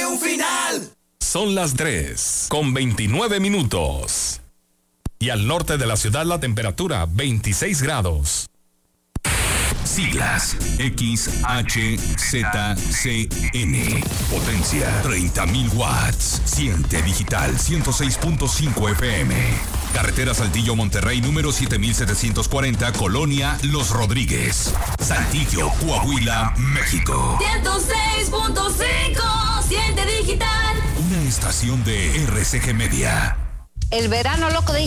un final. Son las 3:29. Y al norte de la ciudad la temperatura 26 grados. Siglas XHZCN. Potencia 30.000 watts. Siente digital 106.5 FM. Carretera Saltillo Monterrey número 7740, Colonia Los Rodríguez, Saltillo, Coahuila, México. 106.5. Siente digital. Una estación de RCG Media. El verano loco de